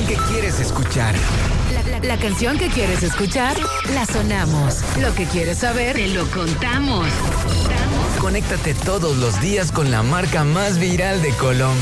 que quieres escuchar. La canción que quieres escuchar, la sonamos. Lo que quieres saber, te lo contamos. Conéctate todos los días con la marca más viral de Colombia.